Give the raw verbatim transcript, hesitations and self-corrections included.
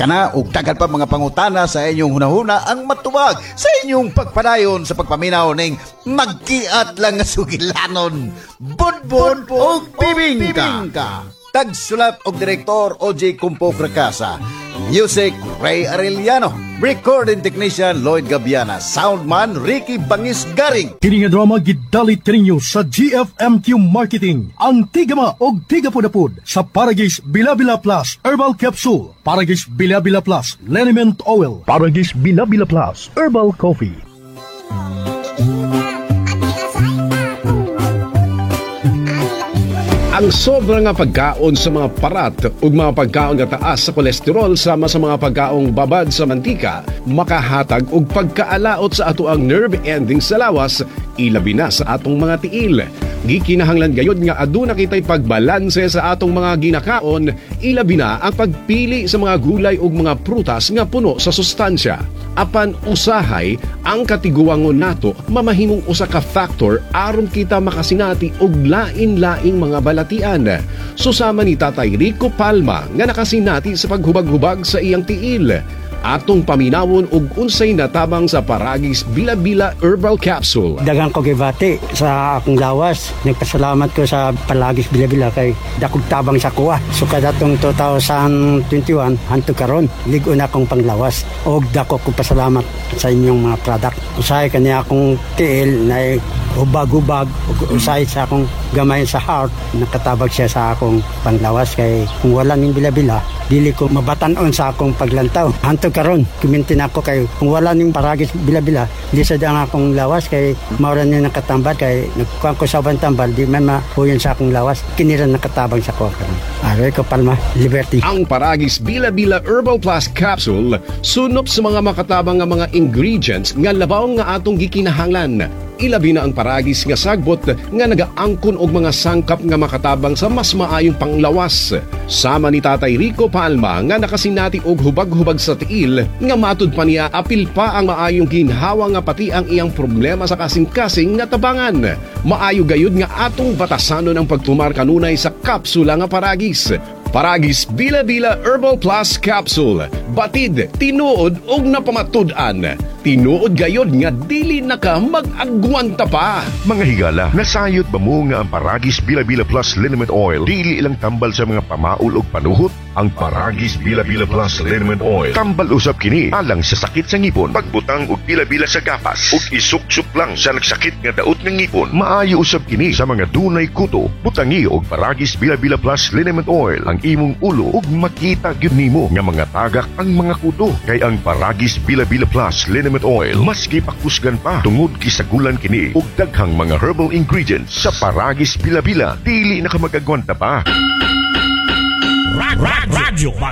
Kana ug daghan pa mga pangutana sa inyong hunahuna ang matubag sa inyong pagpadayon sa pagpaminaw ning magkiat lang nga sugilanon. Budbud ug bibingka. Tagsulat og direktor O J Kumpo Fracasa. Music Ray Arellano. Recording technician Lloyd Gabiana. Soundman Ricky Bangis Garing. Kini nga drama gidalit kaninyo sa G F M Q Marketing. Ang tigama og tigapudapud sa Paragis Bilabila Plus Herbal Capsule, Paragis Bilabila Plus Liniment Oil, Paragis Bilabila Plus Herbal Coffee. Ang sobra nga pagkaon sa mga parat ug mga pagkaon nga taas sa kolesterol sama sa mga pagkaong babad sa mantika makahatag og pagkaalaot sa ato ang nerve ending sa lawas, ilabi na sa atong mga tiil. Gikinahanglan gayud nga aduna kitay pagbalanse sa atong mga ginakaon, ilabi na ang pagpili sa mga gulay ug mga prutas nga puno sa sustansya. Apan usahay ang katiguangon nato mamahimong usa ka factor aron kita makasinati og lain-laing mga balatian. Susama ni Tatay Rico Palma nga nakasinati sa paghubag-hubag sa iyang tiil. Atong paminawon og unsay natabang sa Paragis Bilabila Herbal Capsule. Dagang ko gibati sa akong lawas. Nagpasalamat ko sa Paragis Bilabila kay dakog tabang sa kuha. So kada tong two thousand twenty-one hanto karon lig-on akong panglawas. Og dako ko pasalamat sa inyong mga product. Usahay kaniya akong tiil na hubag-hubag, usahay sa akong gamay sa heart, nakatabag siya sa akong panglawas kay kung wala ning Bilabila dili ko mabatan-on sa akong paglantaw. Hanto karon kumintin ako kay kung wala ning Paragis Bilabila di sa dang akong lawas kay maura ni nakatambad kay nagkuhan ko sa bantambal di man mahuyon sa akong lawas kiniran nakatabang sa ko karon. Aray ko Palma Liberty. Ang Paragis Bilabila Herbal Plus Capsule sunop sa mga makatabang nga mga ingredients nga labaw nga atong gikinahanglan. Ilabi na ang Paragis nga sagbot nga nagaangkon og mga sangkap nga makatabang sa mas maayong panglawas. Sama ni Tatay Rico Palma nga nakasinati og hubag-hubag sa tiil nga matud pa niya apil pa ang maayong ginhawa nga pati ang iyang problema sa kasing-kasing nga tabangan. Maayo gayud nga atong batasanon ang pagtumar kanunay sa kapsula nga Paragis. Paragis Bilabila Herbal Plus Capsule. Batid, tinuod og napamatud-an. Tinuod gayod nga dili na ka mag-agwanta pa. Mga higala, nasayot ba mo nga ang Paragis Bilabila Plus Liniment Oil dili ilang tambal sa mga pamaul ug panuhot? Ang Paragis Bilabila Plus Liniment Oil tambal usab kini alang sa sakit sa ngipon, pagbutang og bilabila sa gapas ug isuk-suk lang sa nagsakit nga daot ng ngipon. Maayo usab kini sa mga dunay kuto. Butangi og Paragis Bilabila Plus Liniment Oil ang imong ulo ug makita gyud nimo nga mga tagak ang mga kuto. Kay ang Paragis Bilabila Plus Liniment Oil mas gipakusgan pa tungod gisagulan kini og daghang mga herbal ingredients sa Paragis Bilabila. Dili na ka magagwanta pa. Radyo